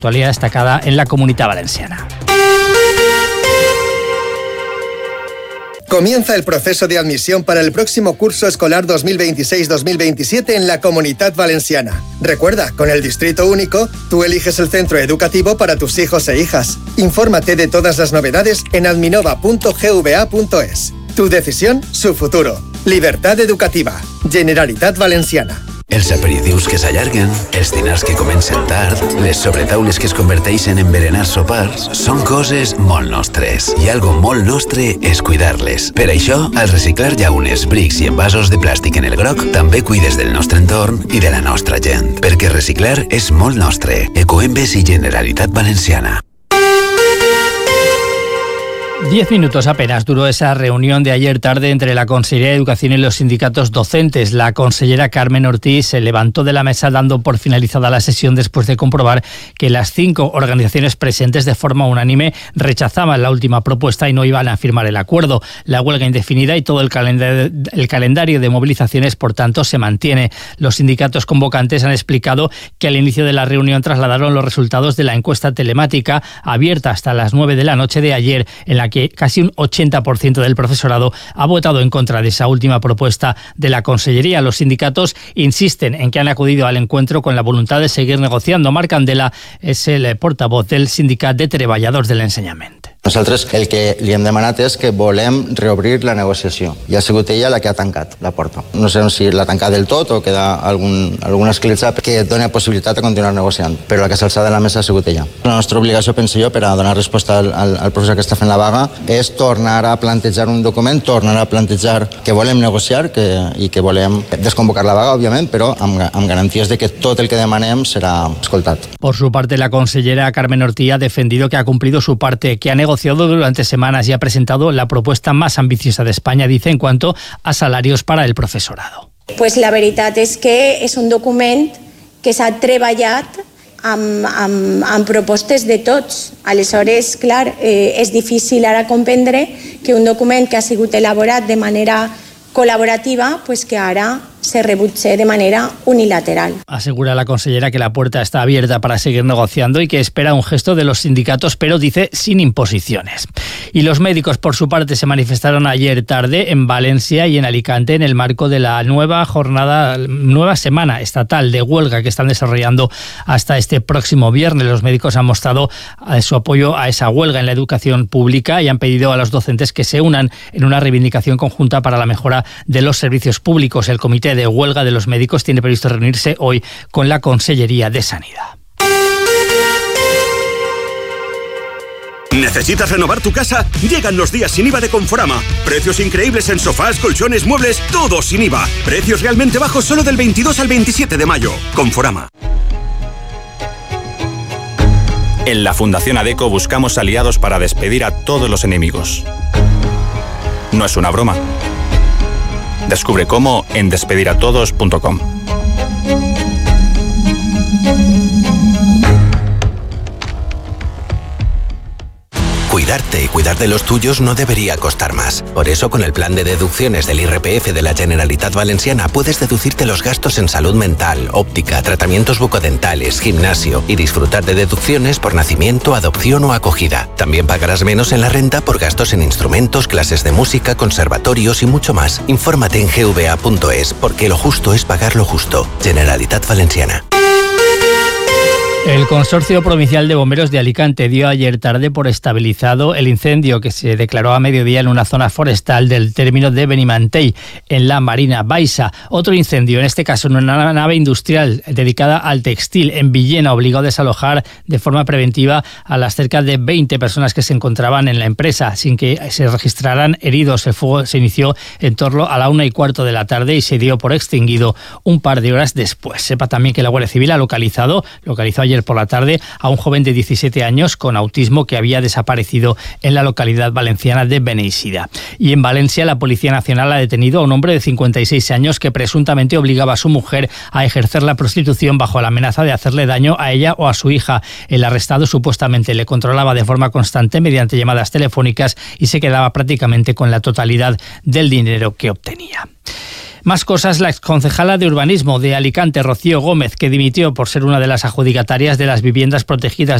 actualidad destacada en la Comunitat Valenciana. Comienza el proceso de admisión para el próximo curso escolar 2026-2027 en la Comunitat Valenciana. Recuerda, con el Distrito Único, tú eliges el centro educativo para tus hijos e hijas. Infórmate de todas las novedades en adminova.gva.es. Tu decisión, su futuro. Libertad educativa. Generalitat Valenciana. Els aperitius que s'allarguen, els dinars que comencen tard, les sobretaules que es converteixen en berenars sopars, són coses molt nostres. I algo molt nostre és cuidar-les. Per això, al Reciclar llaunes, brics i envasos de plàstic en el groc, també cuides del nostre entorn i de la nostra gent. Perquè reciclar és molt nostre. Ecoembes i Generalitat Valenciana. 10 minutos apenas duró esa reunión de ayer tarde entre la Consellería de Educación y los sindicatos docentes. La consellera Carmen Ortiz se levantó de la mesa dando por finalizada la sesión después de comprobar que las 5 organizaciones presentes de forma unánime rechazaban la última propuesta y no iban a firmar el acuerdo. La huelga indefinida y todo el calendario de movilizaciones, por tanto, se mantiene. Los sindicatos convocantes han explicado que al inicio de la reunión trasladaron los resultados de la encuesta telemática abierta hasta las 9 de la noche de ayer, en la que casi un 80% del profesorado ha votado en contra de esa última propuesta de la Consellería. Los sindicatos insisten en que han acudido al encuentro con la voluntad de seguir negociando. Marc Candela és el portavoz del Sindicat de Treballadors de l'Ensenyament. Nosaltres el que li hem demanat és que volem reobrir la negociació. I ha sigut ella la que ha tancat la porta. No sé si l'ha tancat del tot o queda alguna escletxa que doni possibilitat de continuar negociant, però la que s'ha alçat de la mesa ha sigut ella. La nostra obligació, penso jo, per a donar resposta al professor que està fent la vaga, és tornar a plantejar un document, tornar a plantejar que volem negociar i que volem desconvocar la vaga, òbviament, però amb garanties de que tot el que demanem serà escoltat. Por su parte, la consellera Carmen Ortiz ha defendido que ha cumplido su parte, que ha negociado durante semanas y ha presentado la propuesta más ambiciosa de España, dice, en cuanto a salarios para el profesorado. Pues la veritat és que és un document que s'ha treballat amb propostes de tots. Aleshores, clar, és difícil ara comprendre que un document que ha sigut elaborat de manera colaborativa, pues que ara se rebutge de manera unilateral. Asegura la consellera que la puerta está abierta para seguir negociando y que espera un gesto de los sindicatos, pero dice sin imposiciones. Y los médicos, por su parte, se manifestaron ayer tarde en Valencia y en Alicante en el marco de la nueva semana estatal de huelga que están desarrollando hasta este próximo viernes. Los médicos han mostrado su apoyo a esa huelga en la educación pública y han pedido a los docentes que se unan en una reivindicación conjunta para la mejora de los servicios públicos. El Comité de Huelga de los Médicos tiene previsto reunirse hoy con la Consellería de Sanidad. ¿Necesitas renovar tu casa? Llegan los días sin IVA de Conforama. Precios increíbles en sofás, colchones, muebles, todo sin IVA. Precios realmente bajos solo del 22 al 27 de mayo. Conforama. En la Fundación ADECO buscamos aliados para despedir a todos los enemigos. No es una broma. Descubre cómo en despediratodos.com. Cuidarte y cuidar de los tuyos no debería costar más. Por eso, con el plan de deducciones del IRPF de la Generalitat Valenciana puedes deducirte los gastos en salud mental, óptica, tratamientos bucodentales, gimnasio y disfrutar de deducciones por nacimiento, adopción o acogida. También pagarás menos en la renta por gastos en instrumentos, clases de música, conservatorios y mucho más. Infórmate en gva.es, porque lo justo es pagar lo justo. Generalitat Valenciana. El Consorcio Provincial de Bomberos de Alicante dio ayer tarde por estabilizado el incendio que se declaró a mediodía en una zona forestal del término de Benimantell, en la Marina Baixa. Otro incendio, en este caso en una nave industrial dedicada al textil en Villena, obligó a desalojar de forma preventiva a las cerca de 20 personas que se encontraban en la empresa, sin que se registraran heridos. El fuego se inició en torno a la 1:15 de la tarde y se dio por extinguido un par de horas después. Sepa también que la Guardia Civil ha localizado ayer por la tarde a un joven de 17 años con autismo que había desaparecido en la localidad valenciana de Beneixida. Y en Valencia, la Policía Nacional ha detenido a un hombre de 56 años que presuntamente obligaba a su mujer a ejercer la prostitución bajo la amenaza de hacerle daño a ella o a su hija. El arrestado supuestamente le controlaba de forma constante mediante llamadas telefónicas y se quedaba prácticamente con la totalidad del dinero que obtenía. Más cosas, la exconcejala de Urbanismo de Alicante, Rocío Gómez, que dimitió por ser una de las adjudicatarias de las viviendas protegidas